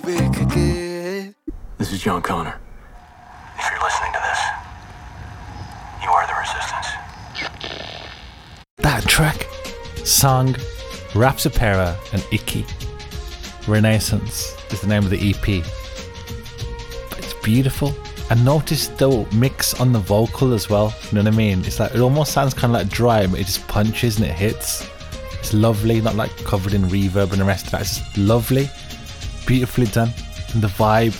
This is John Connor. If you're listening to this, you are the resistance. That track, song, Rapsopera and Icky. Renaissance is the name of the EP. But it's beautiful. And notice the mix on the vocal as well. You know what I mean? It's like, it almost sounds kind of like dry, but it just punches and it hits. It's lovely, not like covered in reverb and the rest of that. It's just lovely, beautifully done. And the vibe.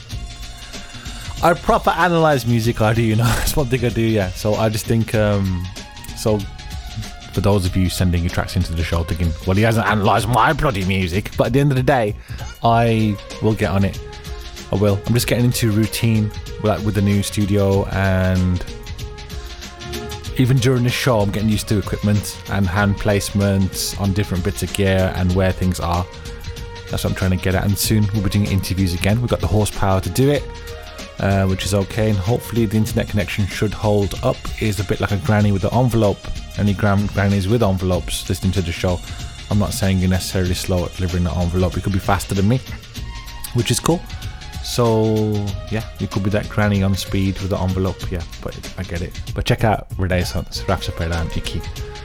I proper analyze music, I do, you know. That's one thing I do, yeah. So I just think, so for those of you sending your tracks into the show thinking, well, he hasn't analysed my bloody music. But at the end of the day, I will get on it. I will. I'm just getting into routine with the new studio, and even during the show, I'm getting used to equipment and hand placements on different bits of gear and where things are. That's what I'm trying to get at. And soon we'll be doing interviews again. We've got the horsepower to do it, which is okay. And hopefully the internet connection should hold up. It's a bit like a granny with the envelope. Any grannies with envelopes listening to the show, I'm not saying you're necessarily slow at delivering the envelope. You could be faster than me, which is cool. So yeah, you could be that granny on speed with the envelope. Yeah, but I get it. But check out Renaissance, Rapsopera and Icky.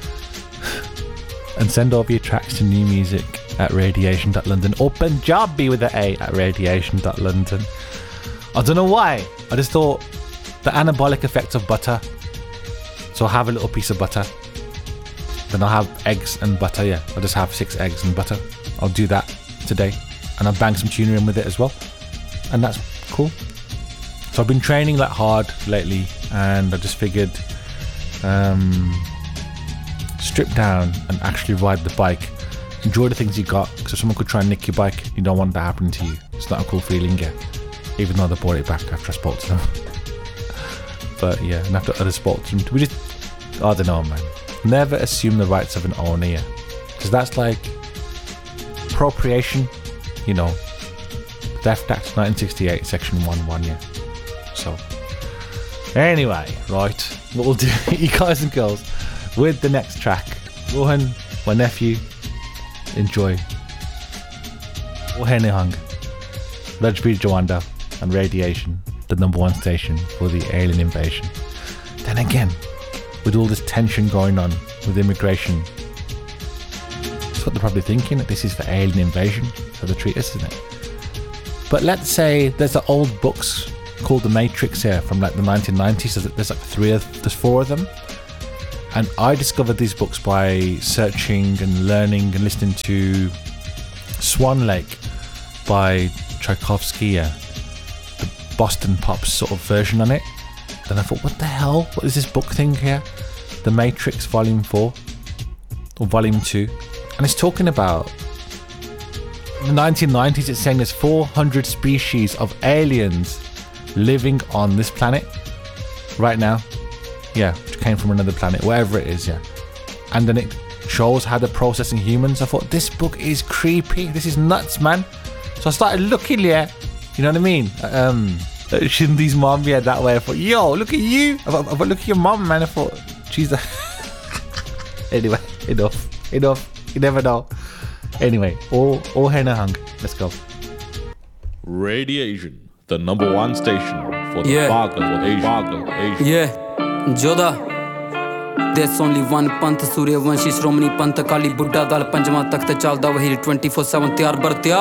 And send over your tracks to new music at radiation.london or Punjabi with the A at radiation.london. I don't know why. I just thought the anabolic effects of butter. So I'll have a little piece of butter. Then I'll have eggs and butter, yeah. I'll just have 6 eggs and butter. I'll do that today. And I'll bang some tuna in with it as well. And that's cool. So I've been training like hard lately, and I just figured strip down and actually ride the bike. Enjoy the things you got, because if someone could try and nick your bike, you don't want that happening to you. It's not a cool feeling, yeah. Even though they bought it back after I spoke to them. But yeah, and after others spoke to them, we just, I don't know, man. Never assume the rights of an owner, yeah. Because that's like appropriation, you know. Theft Act 1968, Section 1.1, yeah. So, anyway, right, what we'll do, you guys and girls, with the next track, Rohan, my nephew, enjoy. Rohan Nihang, Rajbir Jawanda, and Radiation, the #1 station for the alien invasion. Then again, with all this tension going on with immigration, that's what they're probably thinking, that this is for alien invasion, so they treat us, isn't it? But let's say there's the old books called The Matrix here from like the 1990s. There's 4 of them. And I discovered these books by searching and learning and listening to Swan Lake by Tchaikovsky, the Boston Pops sort of version on it. Then I thought, what the hell? What is this book thing here? The Matrix Volume 4 or Volume 2. And it's talking about in the 1990s, it's saying there's 400 species of aliens living on this planet right now. Yeah, which came from another planet, wherever it is, yeah. And then it shows how they're processing humans. I thought, this book is creepy. This is nuts, man. So I started looking, yeah. You know what I mean? Shindi's mom, yeah, that way. I thought, yo, look at you. I thought, look at your mom, man. I thought, Jesus. Anyway, enough. You never know. Anyway, all Henahang. Let's go. Radiation, the #1 station for the Pagal Asia. Yeah, Joda. There's only one Panth, Suryavanshi, Shromani Panth, Kali Buddha, Dal Panjama Takht Chalda Wahir 24/7 Tyar Bar Tyar.